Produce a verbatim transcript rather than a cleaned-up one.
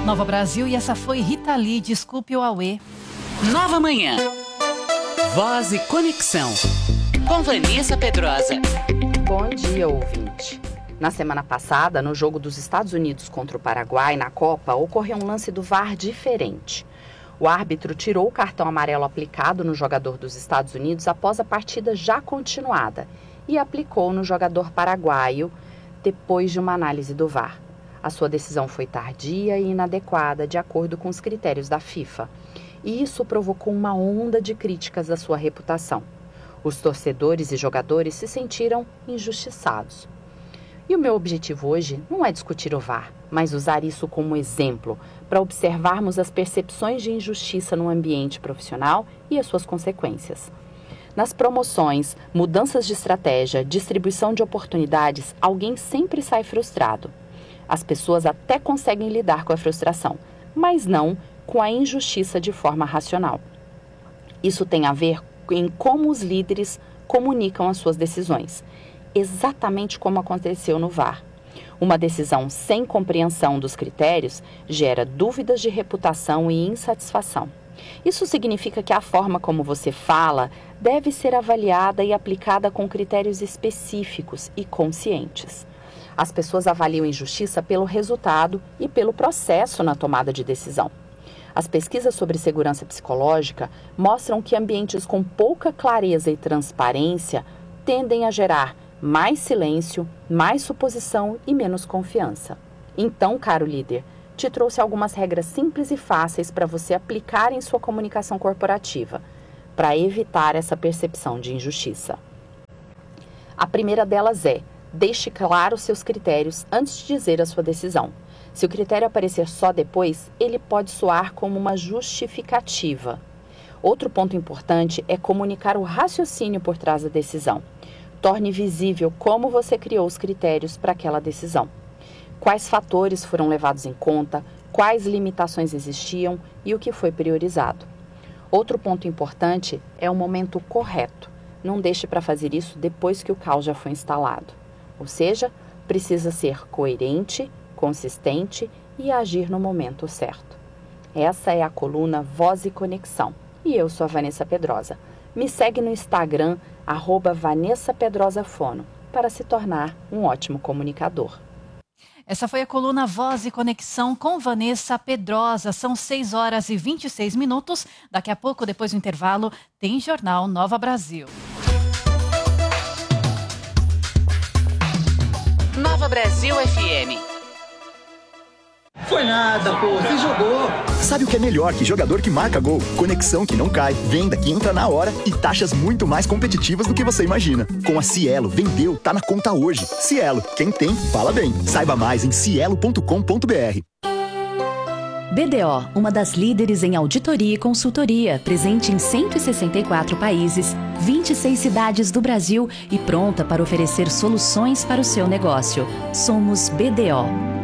Nova Brasil, e essa foi Rita Lee, Desculpe o Auê. Nova Manhã. Voz e Conexão. Com Vanessa Pedrosa. Bom dia, ouvinte. Na semana passada, no jogo dos Estados Unidos contra o Paraguai na Copa, ocorreu um lance do V A R diferente. O árbitro tirou o cartão amarelo aplicado no jogador dos Estados Unidos após a partida já continuada e aplicou no jogador paraguaio depois de uma análise do V A R. A sua decisão foi tardia e inadequada, de acordo com os critérios da FIFA. E isso provocou uma onda de críticas à sua reputação. Os torcedores e jogadores se sentiram injustiçados. E o meu objetivo hoje não é discutir o V A R, mas usar isso como exemplo para observarmos as percepções de injustiça no ambiente profissional e as suas consequências. Nas promoções, mudanças de estratégia, distribuição de oportunidades, alguém sempre sai frustrado. As pessoas até conseguem lidar com a frustração, mas não com a injustiça de forma racional. Isso tem a ver em como os líderes comunicam as suas decisões, exatamente como aconteceu no V A R. Uma decisão sem compreensão dos critérios gera dúvidas de reputação e insatisfação. Isso significa que a forma como você fala deve ser avaliada e aplicada com critérios específicos e conscientes. As pessoas avaliam injustiça pelo resultado e pelo processo na tomada de decisão. As pesquisas sobre segurança psicológica mostram que ambientes com pouca clareza e transparência tendem a gerar mais silêncio, mais suposição e menos confiança. Então, caro líder, te trouxe algumas regras simples e fáceis para você aplicar em sua comunicação corporativa, para evitar essa percepção de injustiça. A primeira delas é: deixe claro seus critérios antes de dizer a sua decisão. Se o critério aparecer só depois, ele pode soar como uma justificativa. Outro ponto importante é comunicar o raciocínio por trás da decisão. Torne visível como você criou os critérios para aquela decisão. Quais fatores foram levados em conta, quais limitações existiam e o que foi priorizado. Outro ponto importante é o momento correto. Não deixe para fazer isso depois que o caos já foi instalado. Ou seja, precisa ser coerente, consistente e agir no momento certo. Essa é a coluna Voz e Conexão. E eu sou a Vanessa Pedrosa. Me segue no Instagram, arroba Vanessa Pedrosa Fono, para se tornar um ótimo comunicador. Essa foi a coluna Voz e Conexão com Vanessa Pedrosa. São seis horas e vinte e seis minutos. Daqui a pouco, depois do intervalo, tem Jornal Nova Brasil. Nova Brasil F M. Foi nada, pô, você jogou. Sabe o que é melhor que jogador que marca gol? Conexão que não cai, venda que entra na hora e taxas muito mais competitivas do que você imagina. Com a Cielo, vendeu, tá na conta hoje. Cielo, quem tem, fala bem. Saiba mais em cielo ponto com ponto br. B D O, uma das líderes em auditoria e consultoria, presente em cento e sessenta e quatro países, vinte e seis cidades do Brasil e pronta para oferecer soluções para o seu negócio. Somos B D O.